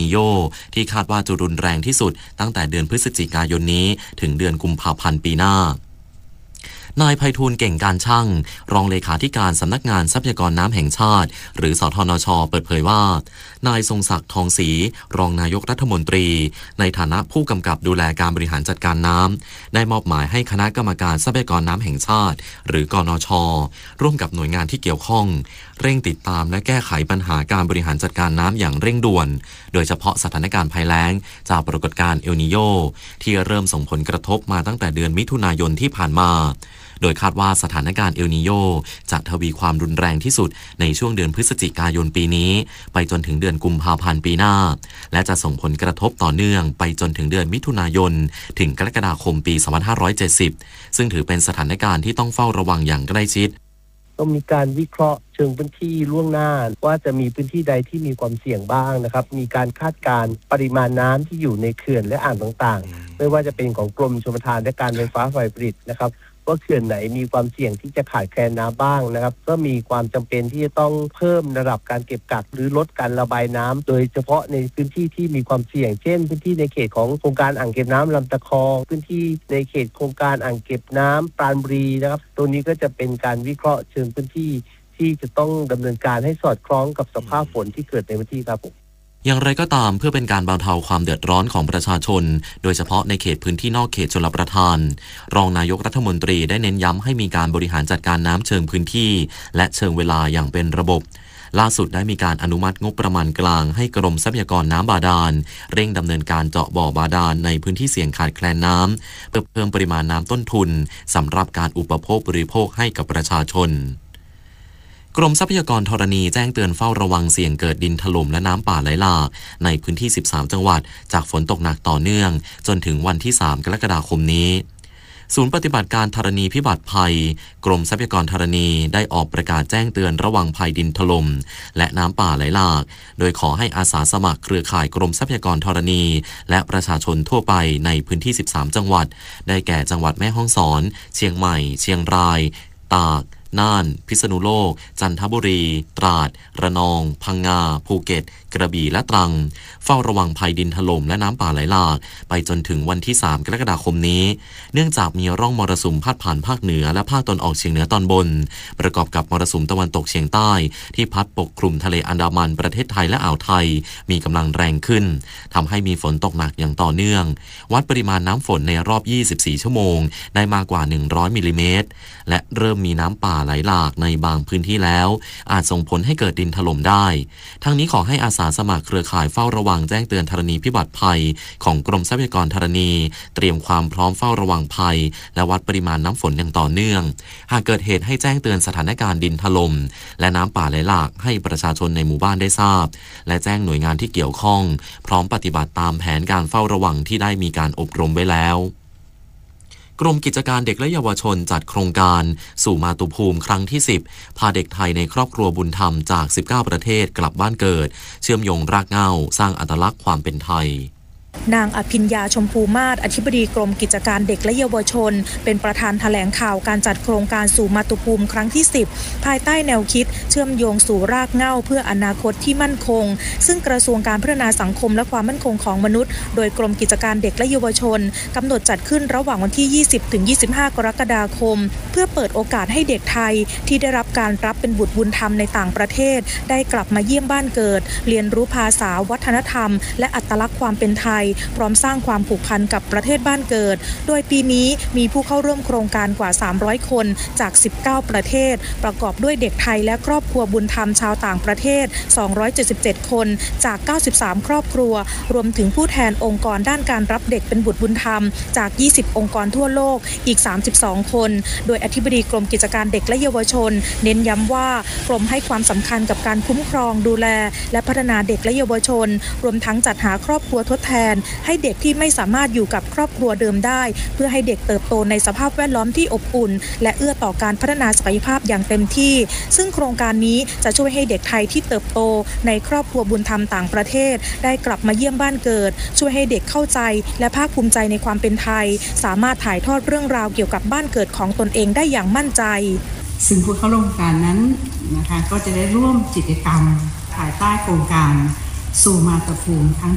โยที่คาดว่าจะรุนแรงที่สุดตั้งแต่เดือนพฤศจิกายนนี้ถึงเดือนกุมภาพันธ์ปีหน้านายไพฑูรย์เก่งการช่างรองเลขาธิการสำนักงานทรัพยากรน้ำแห่งชาติหรือสทนช.เปิดเผยว่านายทรงศักดิ์ทองศรีรองนายกรัฐมนตรีในฐานะผู้กำกับดูแลการบริหารจัดการน้ำได้มอบหมายให้คณะกรรมการทรัพยากรน้ำแห่งชาติหรือกนช.ร่วมกับหน่วยงานที่เกี่ยวข้องเร่งติดตามและแก้ไขปัญหาการบริหารจัดการน้ำอย่างเร่งด่วนโดยเฉพาะสถานการณ์ภัยแล้งจากปรากฏการณ์เอลนีโญที่เริ่มส่งผลกระทบมาตั้งแต่เดือนมิถุนายนที่ผ่านมาโดยคาดว่าสถานการณ์เอลนีโญจะทวีความรุนแรงที่สุดในช่วงเดือนพฤศจิกายนปีนี้ไปจนถึงเดือนกุมภาพันธ์ปีหน้าและจะส่งผลกระทบต่อเนื่องไปจนถึงเดือนมิถุนายนถึงกรกฎาคมปี 2570 ซึ่งถือเป็นสถานการณ์ที่ต้องเฝ้าระวังอย่างใกล้ชิดต้องมีการวิเคราะห์เชิงพื้นที่ล่วงหน้าว่าจะมีพื้นที่ใดที่มีความเสี่ยงบ้างนะครับมีการคาดการณ์ปริมาณน้ำที่อยู่ในเขื่อนและอ่างต่างๆไม่ว่าจะเป็นของกรมชลประทานและการไฟฟ้าฝ่ายผลิตนะครับว่าเขื่อนไหนมีความเสี่ยงที่จะขาดแคลนน้ำบ้างนะครับก็มีความจำเป็นที่จะต้องเพิ่มระดับการเก็บกักหรือลดการระบายน้ำโดยเฉพาะในพื้นที่ที่มีความเสี่ยงเช่นพื้นที่ในเขตของโครงการอ่างเก็บน้ำลำตะคองพื้นที่ในเขตโครงการอ่างเก็บน้ำปราณบุรีนะครับตรงนี้ก็จะเป็นการวิเคราะห์เชิงพื้นที่ที่จะต้องดำเนินการให้สอดคล้องกับสภาพฝนที่เกิดในพื้นที่ครับอย่างไรก็ตามเพื่อเป็นการบรรเทาความเดือดร้อนของประชาชนโดยเฉพาะในเขตพื้นที่นอกเขตชลประทานรองนายกรัฐมนตรีได้เน้นย้ำให้มีการบริหารจัดการน้ำเชิงพื้นที่และเชิงเวลาอย่างเป็นระบบล่าสุดได้มีการอนุมัติงบประมาณกลางให้กรมทรัพยากรน้ำบาดาลเร่งดำเนินการเจาะบ่อบาดาลในพื้นที่เสี่ยงขาดแคลนน้ำเพื่อเพิ่มปริมาณน้ำต้นทุนสำหรับการอุปโภคบริโภคให้กับประชาชนกรมทรัพยากรธรณีแจ้งเตือนเฝ้าระวังเสี่ยงเกิดดินถล่มและน้ำป่าไหลหลากในพื้นที่ 13 จังหวัดจากฝนตกหนักต่อเนื่องจนถึงวันที่ 3 กรกฎาคมนี้ศูนย์ปฏิบัติการธรณีพิบัติภัยกรมทรัพยากรธรณีได้ออกประกาศแจ้งเตือนระวังภัยดินถล่มและน้ำป่าไหลหลากโดยขอให้อาสาสมัครเครือข่ายกรมทรัพยากรธรณีและประชาชนทั่วไปในพื้นที่ 13 จังหวัดได้แก่จังหวัดแม่ฮ่องสอนเชียงใหม่เชียงรายตากน่านพิษณุโลกจันทบุรีตราดระนองพังงาภูเก็ตกระบี่และตรังเฝ้าระวังภัยดินถล่มและน้ำป่าไหลหลากไปจนถึงวันที่ 3 กรกฎาคมนี้เนื่องจากมีร่องมรสุมพาดผ่านภาคเหนือและภาคตะวันออกเฉียงเหนือตอนบนประกอบกับมรสุมตะวันตกเฉียงใต้ที่พัดปกคลุมทะเลอันดามันประเทศไทยและอ่าวไทยมีกำลังแรงขึ้นทำให้มีฝนตกหนักอย่างต่อเนื่องวัดปริมาณน้ำฝนในรอบ 24 ชั่วโมงได้มากกว่า 100 มิลลิเมตรและเริ่มมีน้ำป่าไหลหลากในบางพื้นที่แล้วอาจส่งผลให้เกิดดินถล่มได้ทั้งนี้ขอให้อาสาสมัครเครือข่ายเฝ้าระวังแจ้งเตือนธรณีพิบัติภัยของกรมทรัพยากรธรณีเตรียมความพร้อมเฝ้าระวังภัยและวัดปริมาณน้ำฝนอย่างต่อเนื่องหากเกิดเหตุให้แจ้งเตือนสถานการณ์ดินถล่มและน้ำป่าไหลหลากให้ประชาชนในหมู่บ้านได้ทราบและแจ้งหน่วยงานที่เกี่ยวข้องพร้อมปฏิบัติตามแผนการเฝ้าระวังที่ได้มีการอบรมไว้แล้วกรมกิจการเด็กและเยาวชนจัดโครงการสู่มาตุภูมิครั้งที่ 10พาเด็กไทยในครอบครัวบุญธรรมจาก 19 ประเทศกลับบ้านเกิดเชื่อมโยงรากเหง้าสร้างอัตลักษณ์ความเป็นไทยนางอภิญญาชมพูมาศอธิบดีกรมกิจการเด็กและเยาวชนเป็นประธานแถลงข่าวการจัดโครงการสู่มาตุภูมิครั้งที่ 10ภายใต้แนวคิดเชื่อมโยงสู่รากเหง้าเพื่ออนาคตที่มั่นคงซึ่งกระทรวงการพัฒนาสังคมและความมั่นคงของมนุษย์โดยกรมกิจการเด็กและเยาวชนกำหนดจัดขึ้นระหว่างวันที่ 20 ถึง 25 กรกฎาคมเพื่อเปิดโอกาสให้เด็กไทยที่ได้รับการรับเป็นบุตรบุญธรรมในต่างประเทศได้กลับมาเยี่ยมบ้านเกิดเรียนรู้ภาษาวัฒนธรรมและอัตลักษณ์ความเป็นไทยพร้อมสร้างความผูกพันกับประเทศบ้านเกิดโดยปีนี้มีผู้เข้าร่วมโครงการกว่า 300 คนจาก 19 ประเทศประกอบด้วยเด็กไทยและครอบครัวบุญธรรมชาวต่างประเทศ 277 คนจาก 93 ครอบครัวรวมถึงผู้แทนองค์กรด้านการรับเด็กเป็นบุตรบุญธรรมจาก 20 องค์กรทั่วโลกอีก 32 คนโดยอธิบดีกรมกิจการเด็กและเยาวชนเน้นย้ำว่ากรมให้ความสำคัญกับการคุ้มครองดูแลและพัฒนาเด็กและเยาวชนรวมทั้งจัดหาครอบครัวทดแทนให้เด็กที่ไม่สามารถอยู่กับครอบครัวเดิมได้เพื่อให้เด็กเติบโตในสภาพแวดล้อมที่อบอุ่นและเอื้อต่อการพัฒนาศักยภาพอย่างเต็มที่ซึ่งโครงการนี้จะช่วยให้เด็กไทยที่เติบโตในครอบครัวบุญธรรมต่างประเทศได้กลับมาเยี่ยมบ้านเกิดช่วยให้เด็กเข้าใจและภาคภูมิใจในความเป็นไทยสามารถถ่ายทอดเรื่องราวเกี่ยวกับบ้านเกิดของตนเองได้อย่างมั่นใจซึ่งผู้เข้าร่วมโครงการนั้นนะคะก็จะได้ร่วมกิจกรรมภายใต้โครงการสู่มาตุภูมิครั้ง